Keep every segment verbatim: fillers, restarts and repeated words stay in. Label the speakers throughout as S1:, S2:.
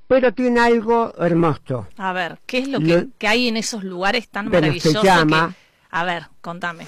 S1: pero tiene algo hermoso.
S2: A ver, ¿qué es lo que, lo, que hay en esos lugares tan
S1: bueno,
S2: maravillosos?
S1: Se llama...
S2: Que, a ver, contame.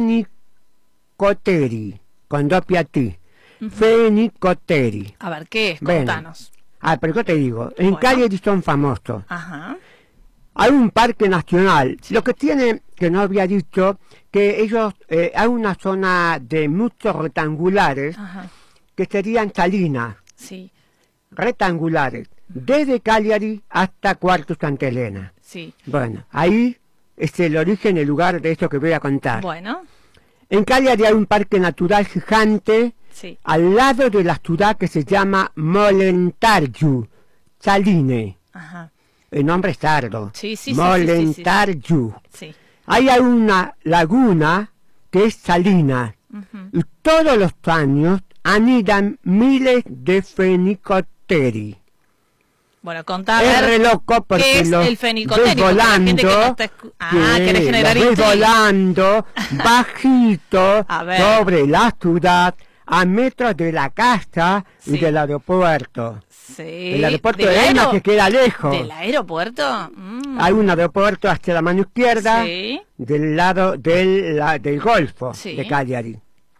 S1: Fenicoteri, con dos piatí. Uh-huh. Fenicoteri.
S2: A ver, ¿qué es?
S1: Bueno,
S2: Contanos.
S1: Ah, pero yo te digo, en bueno. Cagliari son famosos.
S2: Ajá.
S1: Hay un parque nacional. Sí. Lo que tiene, que no había dicho, que ellos, eh, hay una zona de muchos rectangulares, ajá, que serían salinas.
S2: Sí.
S1: Rectangulares. Uh-huh. Desde Cagliari hasta Cuarto Santa Elena.
S2: Sí.
S1: Bueno, ahí es el origen, el lugar de esto que voy a contar.
S2: Bueno.
S1: En Cagliari hay un parque natural gigante,
S2: sí,
S1: al lado de la ciudad que se llama Molentargiu, Saline.
S2: Ajá.
S1: El nombre es sardo.
S2: Sí, sí,
S1: Molentargiu.
S2: Sí, sí, sí, sí.
S1: Ahí hay una laguna que es salina. Uh-huh. Y todos los años anidan miles de fenicoteri.
S2: Bueno, contá,
S1: es re loco porque
S2: ¿qué es
S1: los
S2: el fenicoteri?
S1: ves volando,
S2: que no está escu- ah,
S1: que
S2: ¿querés generar
S1: los ves volando bajito sobre la ciudad, a metros de la casa, sí, y del aeropuerto.
S2: Sí.
S1: El aeropuerto de Elma, que queda lejos.
S2: ¿Del aeropuerto? Mm.
S1: Hay un aeropuerto hacia la mano izquierda,
S2: sí,
S1: del lado del, la, del Golfo, sí, de Cagliari.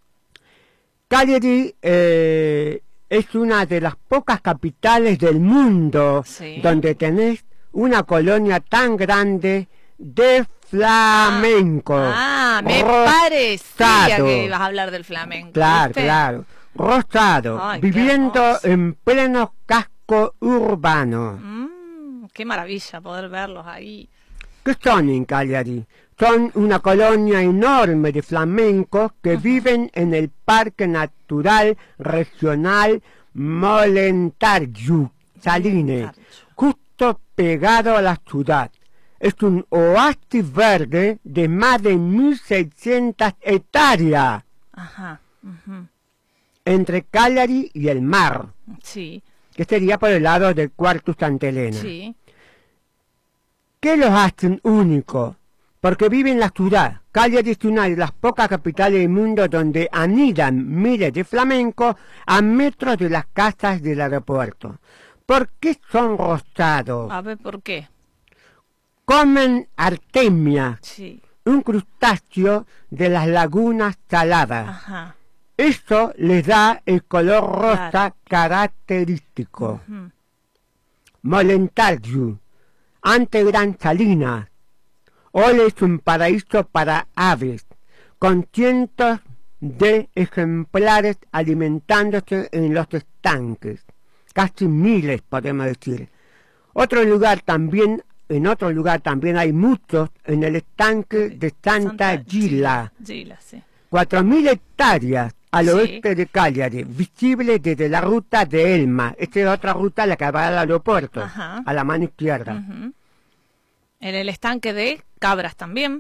S1: Cagliari eh, es una de las pocas capitales del mundo, sí, donde tenés una colonia tan grande de flamenco.
S2: Ah, ah me parecía que ibas a hablar del flamenco.
S1: Claro,
S2: ¿viste?
S1: claro. Rosado, Ay, viviendo en pleno casco urbano.
S2: Mm, qué maravilla poder verlos ahí.
S1: ¿Qué son en Cagliari? Son una colonia enorme de flamencos que uh-huh. viven en el Parque Natural Regional Molentargiu, Saline, justo pegado a la ciudad. Es un oasis verde de más de mil seiscientas hectáreas.
S2: Ajá. Uh-huh.
S1: Entre Cagliari y el mar.
S2: Sí.
S1: Que sería por el lado del Cuarto Santa Elena.
S2: Sí.
S1: ¿Qué los hacen únicos? Porque viven en la ciudad. Cagliari es una de las pocas capitales del mundo donde anidan miles de flamencos a metros de las casas del aeropuerto. ¿Por qué son rosados?
S2: A ver, ¿por qué?
S1: Comen artemia,
S2: sí,
S1: un crustáceo de las lagunas saladas.
S2: Ajá.
S1: Eso les da el color rosa claro. característico. Uh-huh. Molentargiu, ante Gran Salina. Hoy es un paraíso para aves, con cientos de ejemplares alimentándose en los estanques. Casi miles, podemos decir. Otro lugar también, en otro lugar también hay muchos en el estanque de Santa, Santa Gila.
S2: Gila, sí.
S1: Cuatro mil hectáreas al
S2: sí.
S1: oeste de Cagliari, visible desde la ruta de Elma. Esta es otra ruta la que va al aeropuerto, Ajá. a la mano izquierda.
S2: Uh-huh. En el estanque de Cabras también,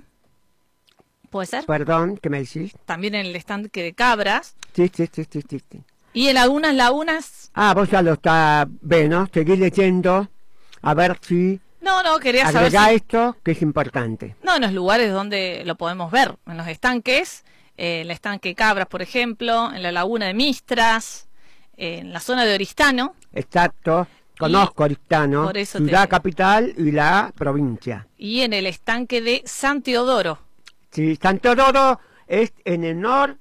S2: ¿puede ser?
S1: Perdón, ¿qué me decís?
S2: También en el estanque de Cabras.
S1: Sí, sí, sí, sí, sí. sí.
S2: ¿Y en Lagunas, Lagunas?
S1: Ah, vos ya lo está viendo, seguí leyendo, a ver si...
S2: No, no, quería saber
S1: agrega
S2: si...
S1: esto, que es importante.
S2: No, en los lugares donde lo podemos ver, en los estanques, eh, el estanque Cabras, por ejemplo, en la laguna de Mistras, eh, en la zona de Oristano.
S1: Exacto, conozco Oristano, ciudad te... capital y la provincia.
S2: Y en el estanque de San Teodoro.
S1: Sí, San Teodoro es en el nor,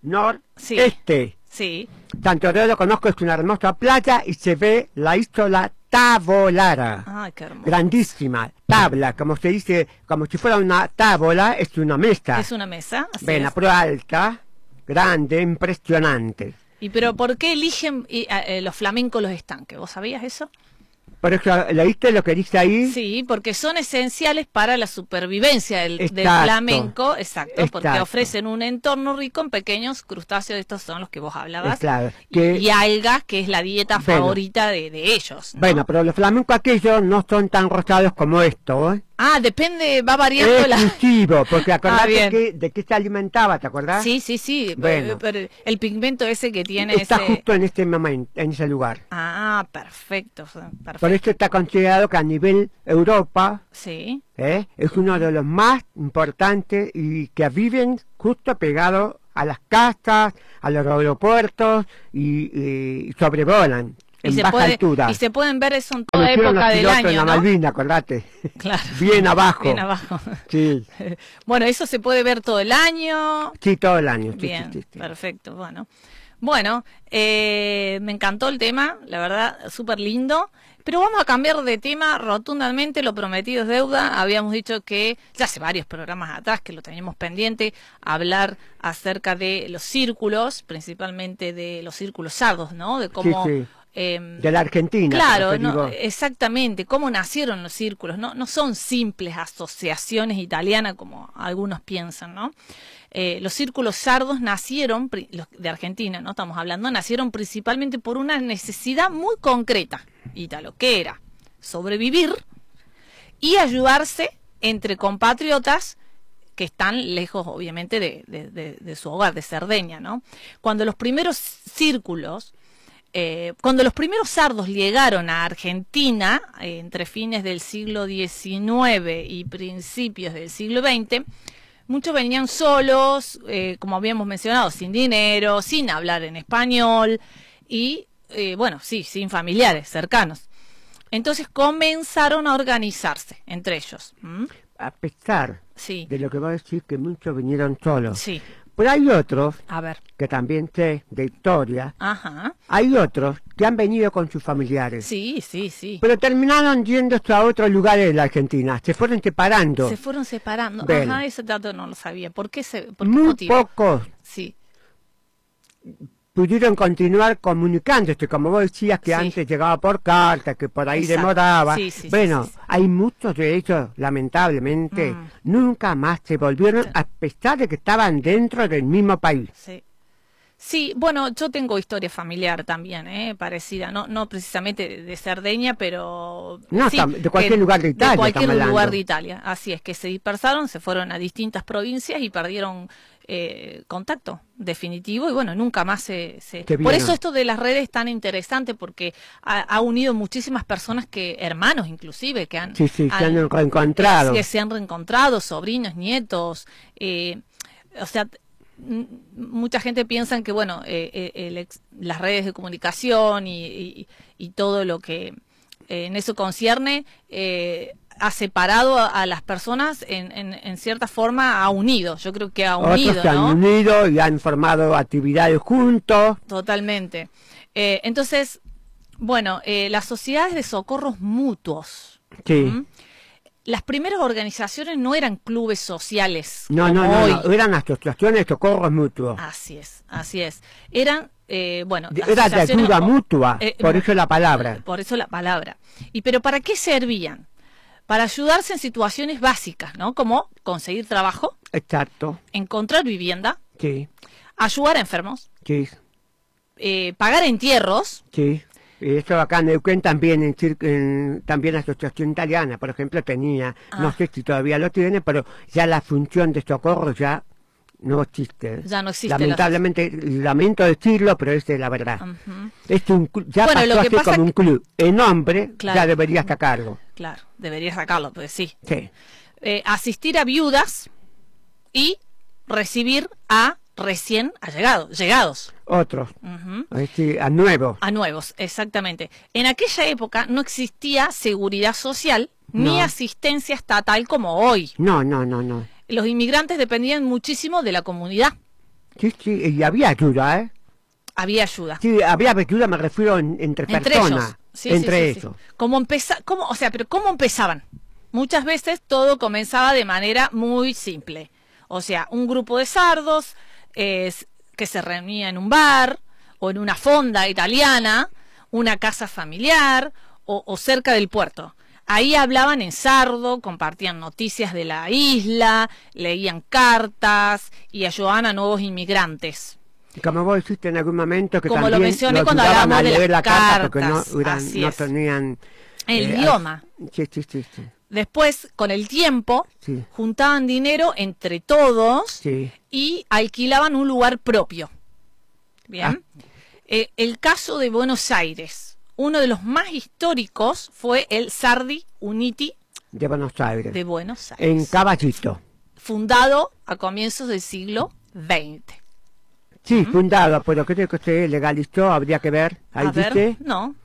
S1: nor-este.
S2: Sí.
S1: San Teodoro lo conozco, es una hermosa playa y se ve la isla Tavolara.
S2: Ay, qué hermoso.
S1: Grandísima, tabla, como se dice, como si fuera una tábola, es una mesa.
S2: Es una mesa, así
S1: Ven,
S2: es.
S1: pero alta, grande, impresionante.
S2: ¿Y pero por qué eligen eh, eh, los flamencos los estanques? ¿Vos sabías eso?
S1: Por eso, ¿leíste lo que dice ahí?
S2: Sí, porque son esenciales para la supervivencia del,
S1: exacto,
S2: del flamenco, exacto,
S1: exacto,
S2: porque ofrecen un entorno rico en pequeños crustáceos, estos son los que vos hablabas,
S1: claro, que,
S2: y, y algas, que es la dieta
S1: bueno,
S2: favorita de, de ellos, ¿no?
S1: Bueno, pero los flamencos aquellos no son tan rosados como estos, ¿eh?
S2: Ah, depende, va variando
S1: es
S2: la...
S1: exclusivo, porque acordate
S2: ah,
S1: que, de qué se alimentaba, ¿te acordás?
S2: Sí, sí, sí,
S1: bueno,
S2: pero el pigmento ese que tiene
S1: está
S2: ese...
S1: justo en este momento, en ese lugar.
S2: Ah, perfecto, perfecto.
S1: Por eso está considerado que a nivel Europa,
S2: sí,
S1: ¿eh? es uno de los más importantes y que viven justo pegados a las casas, a los aeropuertos y, y sobrevolan.
S2: Y
S1: en
S2: se,
S1: baja
S2: puede,
S1: altura.
S2: y se pueden ver eso en
S1: Como
S2: toda
S1: hicieron
S2: época
S1: los
S2: del
S1: pilotos
S2: año,
S1: en la
S2: ¿no?
S1: Malvina, acordate.
S2: Claro.
S1: Bien abajo.
S2: Bien abajo.
S1: Sí.
S2: Bueno, eso se puede ver todo el año.
S1: Sí, todo el año. Sí,
S2: Bien,
S1: sí, sí, sí.
S2: perfecto. Bueno, bueno eh, me encantó el tema, la verdad, súper lindo. Pero vamos a cambiar de tema rotundamente, lo prometido es deuda. Habíamos dicho que, ya hace varios programas atrás que lo teníamos pendiente, hablar acerca de los círculos, principalmente de los círculos sardos, ¿no? De cómo...
S1: Sí, sí.
S2: Eh,
S1: De la Argentina.
S2: claro,
S1: te
S2: no,
S1: digo.
S2: exactamente, cómo nacieron los círculos, no, no son simples asociaciones italianas como algunos piensan, ¿no? Eh, los círculos sardos nacieron, pri- los de Argentina, ¿no? Estamos hablando, nacieron principalmente por una necesidad muy concreta, Ítalo, que era sobrevivir y ayudarse entre compatriotas que están lejos, obviamente, de, de, de, de su hogar, de Cerdeña, ¿no? Cuando los primeros círculos Eh, cuando los primeros sardos llegaron a Argentina, eh, entre fines del siglo diecinueve y principios del siglo veinte, muchos venían solos, eh, como habíamos mencionado, sin dinero, sin hablar en español y, eh, bueno, sí, sin familiares cercanos. Entonces comenzaron a organizarse entre ellos. ¿Mm?
S1: A pesar
S2: Sí,
S1: de lo que va a decir que muchos vinieron solos.
S2: sí.
S1: Pero hay otros,
S2: A ver.
S1: que también sé de historia,
S2: Ajá.
S1: hay otros que han venido con sus familiares.
S2: Sí, sí, sí.
S1: Pero terminaron yéndose a otros lugares de la Argentina, se fueron separando.
S2: Se fueron separando.
S1: Ven.
S2: Ajá, ese dato no lo sabía. ¿Por qué se, por qué
S1: Muy
S2: motivo?
S1: pocos
S2: Sí,
S1: pudieron continuar comunicándose, como vos decías que
S2: Sí.
S1: antes llegaba por carta, que por ahí
S2: Exacto.
S1: demoraba.
S2: Sí, sí, sí,
S1: bueno,
S2: sí, sí.
S1: hay muchos de ellos, lamentablemente,
S2: Mm.
S1: nunca más se volvieron,
S2: Sí.
S1: a pesar de que estaban dentro del mismo país.
S2: sí. Sí, bueno, yo tengo historia familiar también, ¿eh? Parecida, no, no precisamente de, de Cerdeña, pero
S1: No,
S2: sí,
S1: tam- de cualquier
S2: que-
S1: lugar de Italia
S2: de cualquier
S1: estamos
S2: lugar
S1: hablando.
S2: de Italia. Así es que se dispersaron, se fueron a distintas provincias y perdieron eh, contacto definitivo y bueno, nunca más se, se...
S1: Qué
S2: Por
S1: bien.
S2: eso esto de las redes es tan interesante porque ha, ha unido muchísimas personas que hermanos inclusive que han
S1: Sí, sí, se han
S2: han-
S1: reencontrado.
S2: que se han reencontrado, sobrinos, nietos, eh, o sea, m- mucha gente piensa que, bueno, eh, eh, el ex- las redes de comunicación y, y- y todo lo que eh, en eso concierne eh, ha separado a, a las personas, en, en, en cierta forma ha unido, yo creo que ha unido,
S1: Otros se han
S2: ¿no?
S1: unido y han formado actividades juntos.
S2: Totalmente. Eh, entonces, bueno, eh, las sociedades de socorros mutuos.
S1: Sí.
S2: ¿m? Las primeras organizaciones no eran clubes sociales.
S1: No,
S2: como
S1: no, no,
S2: hoy.
S1: no, eran asociaciones de socorros mutuos.
S2: Así es, así es. Eran, eh, bueno,
S1: De- Era de
S2: asociaciones
S1: ayuda
S2: o-
S1: mutua,
S2: eh,
S1: por
S2: mu-
S1: eso la palabra.
S2: Por eso la palabra. ¿Y pero para qué servían? Para ayudarse en situaciones básicas, ¿no? Como conseguir trabajo,
S1: Exacto,
S2: encontrar vivienda,
S1: sí,
S2: ayudar a enfermos,
S1: sí,
S2: eh, pagar entierros.
S1: sí. Y eso acá en Neuquén también, en, cir- en- también la Asociación Italiana, por ejemplo, tenía, no
S2: Ah.
S1: sé si todavía lo tiene, pero ya la función de socorro ya no existe.
S2: Ya no existe la-
S1: Lamentablemente, lamento decirlo, pero esa es la verdad.
S2: Ujú.
S1: Es un clu- ya
S2: Bueno, lo
S1: pasó
S2: que
S1: a ser
S2: pasa
S1: como un
S2: que-
S1: club. El nombre
S2: Claro.
S1: ya debería estar a cargo.
S2: Claro, debería sacarlo, pues sí.
S1: Sí.
S2: Eh, asistir a viudas y recibir a recién allegados, llegados.
S1: Otros,
S2: Ujú.
S1: es decir, a nuevos.
S2: A nuevos, exactamente. En aquella época no existía seguridad social ni
S1: No.
S2: asistencia estatal como hoy.
S1: No, no, no, no.
S2: Los inmigrantes dependían muchísimo de la comunidad.
S1: Sí, sí, y había ayuda, ¿eh?
S2: Había ayuda.
S1: Sí, había ayuda, me refiero en- entre,
S2: Entre
S1: personas.
S2: ellos. Sí, sí,
S1: entre
S2: sí, sí.
S1: ellos.
S2: Como empeza, cómo, o sea, pero ¿cómo empezaban? Muchas veces todo comenzaba de manera muy simple. O sea, un grupo de sardos eh, que se reunía en un bar o en una fonda italiana, una casa familiar o, o cerca del puerto. Ahí hablaban en sardo, compartían noticias de la isla, leían cartas y ayudaban a nuevos inmigrantes.
S1: Y como vos dijiste en algún momento que
S2: Como lo
S1: también
S2: mencioné
S1: lo
S2: cuando
S1: ayudaban
S2: hablamos
S1: a
S2: de
S1: leer
S2: las
S1: la carta porque no,
S2: cartas,
S1: eran-
S2: así
S1: no
S2: es.
S1: tenían...
S2: El
S1: eh,
S2: idioma.
S1: Sí, sí, sí, sí.
S2: Después, con el tiempo,
S1: Sí.
S2: juntaban dinero entre todos
S1: Sí.
S2: y alquilaban un lugar propio. Bien. Eh, el caso de Buenos Aires, uno de los más históricos fue el Sardi Uniti
S1: De Buenos Aires.
S2: de Buenos
S1: En
S2: Aires,
S1: Caballito.
S2: fundado a comienzos del siglo veinte.
S1: Sí, fundado, pero creo que se legalizó, habría que ver. Ahí
S2: A ver,
S1: dice,
S2: no,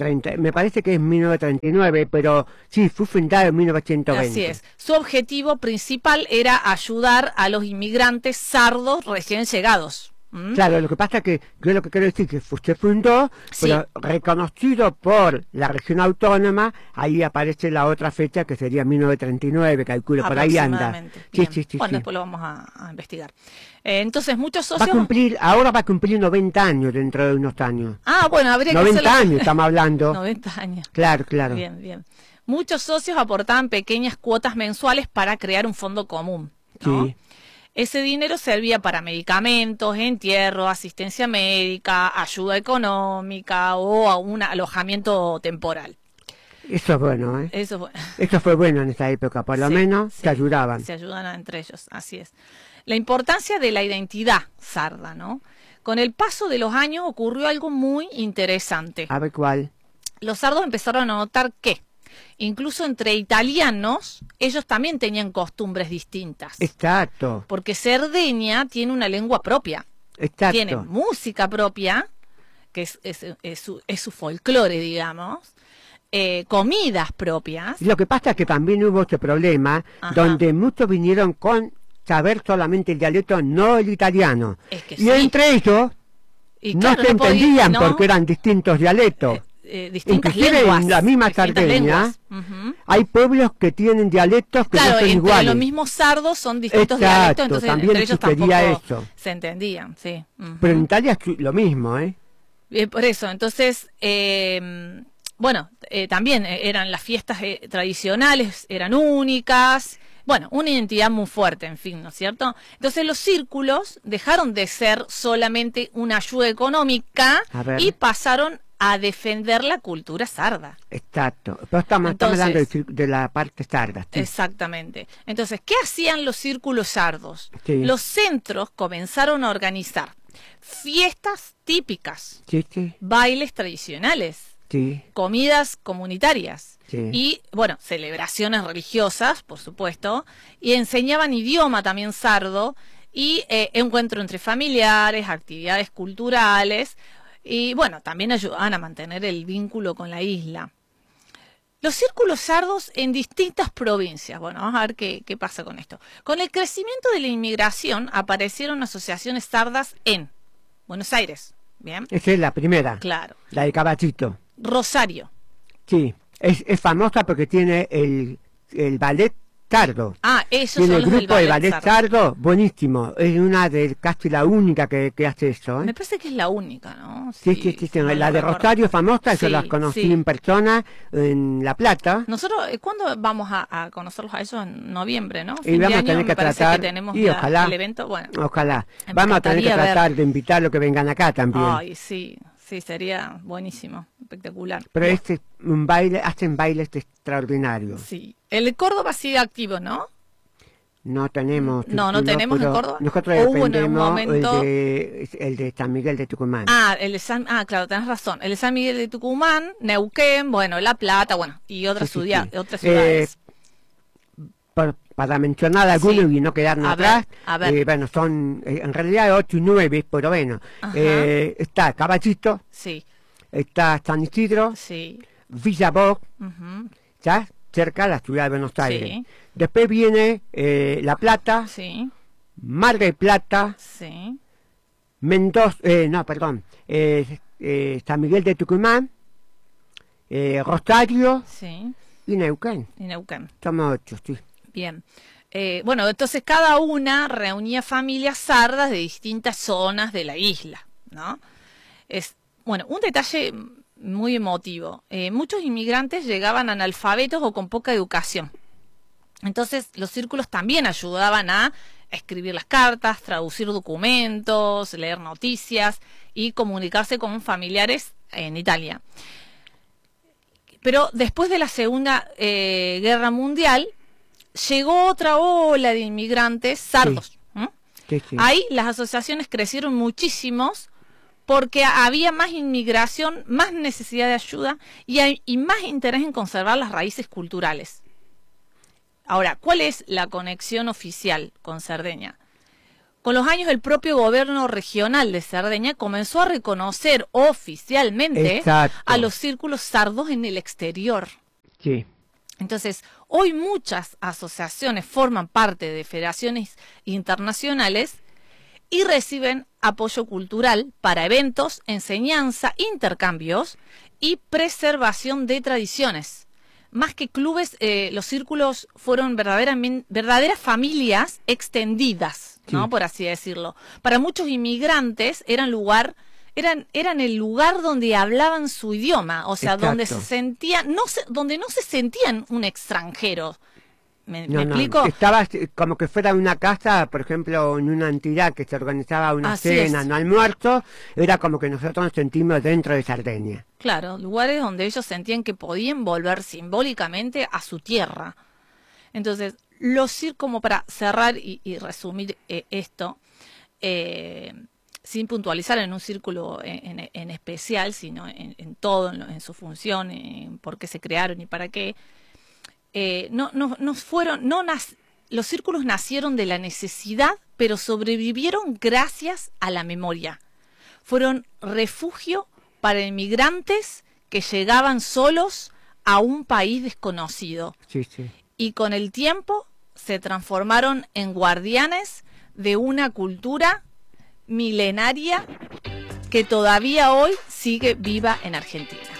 S1: treinta, me parece que es mil novecientos treinta y nueve, pero sí, fue fundado en mil novecientos veinte.
S2: Así es. Su objetivo principal era ayudar a los inmigrantes sardos recién llegados. ¿Mm?
S1: Claro, lo que pasa es que yo lo que quiero decir es que se fundó,
S2: Sí.
S1: pero reconocido por la región autónoma, ahí aparece la otra fecha que sería mil novecientos treinta y nueve, calculo, por ahí anda.
S2: Aproximadamente.
S1: Sí,
S2: Bien.
S1: sí, sí,
S2: Bueno,
S1: sí.
S2: después lo vamos a, a investigar. Eh, entonces, muchos
S1: Va a
S2: socios...
S1: cumplir, ahora va a cumplir noventa años dentro de unos años.
S2: Ah, bueno, habría que
S1: noventa
S2: hacerlo-
S1: años estamos hablando.
S2: noventa años.
S1: Claro, claro.
S2: Bien, bien. Muchos socios aportaban pequeñas cuotas mensuales para crear un fondo común, ¿no?
S1: Sí.
S2: Ese dinero servía para medicamentos, entierro, asistencia médica, ayuda económica o a un alojamiento temporal.
S1: Eso es bueno, ¿eh?
S2: Eso fue.
S1: Eso fue bueno en esa época, por lo
S2: Sí,
S1: menos
S2: sí,
S1: se ayudaban.
S2: Se ayudan entre ellos, así es. La importancia de la identidad sarda, ¿no? Con el paso de los años ocurrió algo muy interesante.
S1: A ver cuál.
S2: Los sardos empezaron a notar que, incluso entre italianos, ellos también tenían costumbres distintas.
S1: Exacto,
S2: Porque Cerdeña tiene una lengua propia,
S1: exacto.
S2: tiene música propia, que es, es, es su, es su folclore, digamos, eh, comidas propias.
S1: Lo que pasa es que también hubo este problema,
S2: Ajá.
S1: donde muchos vinieron con saber solamente el dialecto, no el italiano.
S2: Es que
S1: y
S2: sí.
S1: entre ellos
S2: Y
S1: no
S2: claro,
S1: se
S2: podía-
S1: entendían
S2: no,
S1: porque eran distintos dialectos.
S2: eh, eh, distintas
S1: Inclusive
S2: lenguas.
S1: en la misma
S2: distintas
S1: Cerdeña
S2: lenguas. Ujú.
S1: hay pueblos que tienen dialectos que
S2: Claro,
S1: no son
S2: entre
S1: iguales.
S2: los mismos sardos son distintos
S1: Exacto,
S2: dialectos, entonces
S1: también
S2: entre ellos
S1: sucedía
S2: tampoco
S1: eso.
S2: se entendían, sí. Ujú.
S1: Pero en Italia es lo mismo, ¿eh?
S2: Eh, por eso, entonces, eh, bueno, eh, también eh, eran las fiestas eh, tradicionales, eran únicas, bueno, una identidad muy fuerte, en fin, ¿no es cierto? Entonces los círculos dejaron de ser solamente una ayuda económica
S1: A ver.
S2: y pasaron a defender la cultura sarda.
S1: Exacto. Pero estamos, estamos
S2: Entonces-
S1: hablando de, cir- de la parte sarda. Sí.
S2: Exactamente. Entonces, ¿qué hacían los círculos sardos?
S1: Sí.
S2: Los centros comenzaron a organizar fiestas típicas,
S1: Sí, sí,
S2: bailes tradicionales,
S1: sí.
S2: comidas comunitarias
S1: Sí.
S2: y, bueno, celebraciones religiosas, por supuesto, y enseñaban idioma también sardo y eh, encuentro entre familiares, actividades culturales y, bueno, también ayudaban a mantener el vínculo con la isla. Los círculos sardos en distintas provincias. Bueno, vamos a ver qué, qué pasa con esto. Con el crecimiento de la inmigración aparecieron asociaciones sardas en Buenos Aires, ¿bien?
S1: Esa es la primera,
S2: Claro.
S1: la de Caballito.
S2: Rosario.
S1: Sí, es, es famosa porque tiene el, el ballet sardo.
S2: Ah, esos
S1: Tiene
S2: son
S1: el
S2: los del
S1: grupo de ballet
S2: sardo.
S1: sardo, buenísimo. Es una de casi la única que, que hace eso.
S2: Me
S1: ¿eh?
S2: parece que es la única, ¿no?
S1: Sí, sí, sí, sí,
S2: mal
S1: la
S2: no
S1: de
S2: recuerdo.
S1: Rosario es famosa, yo
S2: Sí,
S1: las conocí
S2: sí.
S1: en persona en La Plata.
S2: Nosotros, eh, ¿cuándo vamos a, a conocerlos a ellos? En noviembre, ¿no?
S1: Y
S2: Fin de
S1: vamos a
S2: año,
S1: tener
S2: me
S1: que
S2: parece
S1: tratar,
S2: que tenemos
S1: y
S2: la-
S1: ojalá,
S2: el evento. Bueno,
S1: ojalá.
S2: me
S1: Vamos a tener que
S2: encantaría ver.
S1: tratar de invitarlos que vengan acá también.
S2: ay, sí, sí, sería buenísimo, espectacular.
S1: Pero este es un baile, hacen bailes extraordinarios.
S2: Sí. El Córdoba sigue activo, ¿no?
S1: No tenemos.
S2: No, no tenemos en
S1: pero
S2: Córdoba.
S1: Nosotros
S2: Hubo en un
S1: dependemos
S2: momento-
S1: el, de, el de San Miguel de Tucumán.
S2: Ah, el de San, ah, claro, tenés razón. El de San Miguel de Tucumán, Neuquén, bueno, La Plata, bueno, y otras,
S1: Sí, sí,
S2: ciudad-
S1: sí.
S2: otras
S1: Eh,
S2: ciudades.
S1: Por- para mencionar algunos
S2: Sí.
S1: y no quedarnos
S2: A ver,
S1: atrás,
S2: a ver.
S1: eh, bueno, son eh, en realidad ocho y nueve, pero bueno.
S2: Ajá.
S1: Eh, está Caballito,
S2: Sí,
S1: está San Isidro,
S2: sí.
S1: Villa Boc,
S2: Ujú,
S1: ya cerca de la ciudad de Buenos Aires.
S2: Sí.
S1: Después viene eh, La Plata,
S2: Sí,
S1: Mar del Plata,
S2: sí.
S1: Mendoza, eh, no, perdón, eh, eh, San Miguel de Tucumán, eh, Rosario
S2: Sí,
S1: y Neuquén.
S2: y Neuquén.
S1: Somos ocho, sí.
S2: Bien. Eh, bueno, entonces cada una reunía familias sardas de distintas zonas de la isla, ¿no? Es, bueno, un detalle muy emotivo. Eh, muchos inmigrantes llegaban analfabetos o con poca educación. Entonces, los círculos también ayudaban a escribir las cartas, traducir documentos, leer noticias y comunicarse con familiares en Italia. Pero después de la Segunda eh, Guerra Mundial, llegó otra ola de inmigrantes sardos. ¿m?
S1: Sí, sí.
S2: Ahí las asociaciones crecieron muchísimos porque había más inmigración, más necesidad de ayuda y, hay, y más interés en conservar las raíces culturales. Ahora, ¿cuál es la conexión oficial con Cerdeña? Con los años, el propio gobierno regional de Cerdeña comenzó a reconocer oficialmente
S1: Exacto.
S2: a los círculos sardos en el exterior.
S1: Sí.
S2: Entonces, hoy muchas asociaciones forman parte de federaciones internacionales y reciben apoyo cultural para eventos, enseñanza, intercambios y preservación de tradiciones. Más que clubes, eh, los círculos fueron verdaderamente, verdaderas familias extendidas, ¿no? Sí. Por así decirlo. Para muchos inmigrantes eran lugar, eran, eran el lugar donde hablaban su idioma, o sea, Exacto. donde se sentían, no se, donde no se sentían un extranjero. ¿Me,
S1: no,
S2: ¿me
S1: no.
S2: explico?
S1: Estaba como que fuera una casa, por ejemplo, en una entidad que se organizaba una
S2: Así
S1: cena,
S2: es.
S1: no almuerzo, era como que nosotros nos sentimos dentro de Cerdeña.
S2: Claro, lugares donde ellos sentían que podían volver simbólicamente a su tierra. Entonces, los círculos, como para cerrar y, y resumir eh, esto, eh, sin puntualizar en un círculo en, en, en especial, sino en, en todo, en, en su función, en por qué se crearon y para qué, eh, no, no, no fueron, no nac- los círculos nacieron de la necesidad, pero sobrevivieron gracias a la memoria. Fueron refugio para inmigrantes que llegaban solos a un país desconocido.
S1: Sí, sí.
S2: Y con el tiempo se transformaron en guardianes de una cultura milenaria que todavía hoy sigue viva en Argentina.